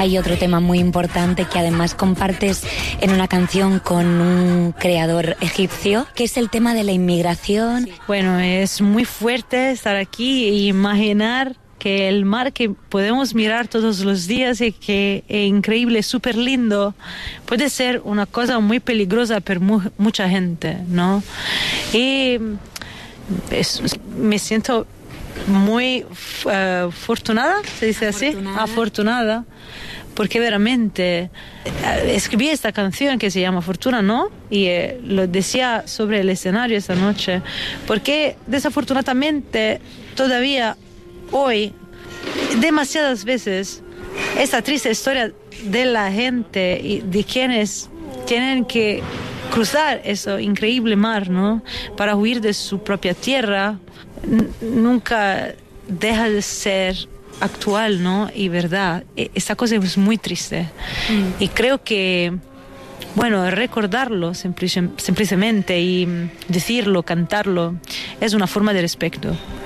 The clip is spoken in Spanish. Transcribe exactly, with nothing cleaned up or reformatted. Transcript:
hay otro tema muy importante que además compartes en una canción con un creador egipcio, que es el tema de la inmigración. Bueno, es muy fuerte estar aquí e imaginar que el mar que podemos mirar todos los días y que es increíble, súper lindo, puede ser una cosa muy peligrosa para mu- mucha gente, ¿no? Y es, me siento muy uh, afortunada, ¿se dice Afortunada. así? Afortunada, porque veramente uh, escribí esta canción que se llama Fortuna, ¿no? Y eh, lo decía sobre el escenario esta noche, porque desafortunadamente todavía hoy, demasiadas veces, esta triste historia de la gente y de quienes tienen que cruzar ese increíble mar, ¿no? Para huir de su propia tierra, n- nunca deja de ser actual, ¿no? Y verdad. E- Esta cosa es muy triste. Mm. Y creo que, bueno, recordarlo simplici- simplemente y decirlo, cantarlo, es una forma de respeto.